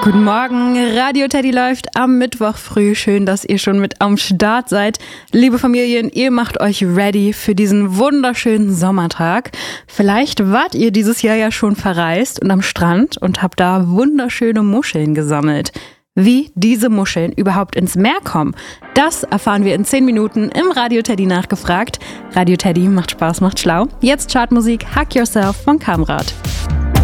Guten Morgen, Radio Teddy läuft am Mittwoch früh. Schön, dass ihr schon mit am Start seid. Liebe Familien, ihr macht euch ready für diesen wunderschönen Sommertag. Vielleicht wart ihr dieses Jahr ja schon verreist und am Strand und habt da wunderschöne Muscheln gesammelt. Wie diese Muscheln überhaupt ins Meer kommen, das erfahren wir in 10 Minuten im Radio Teddy nachgefragt. Radio Teddy macht Spaß, macht schlau. Jetzt Chartmusik Hack Yourself von Kamrat.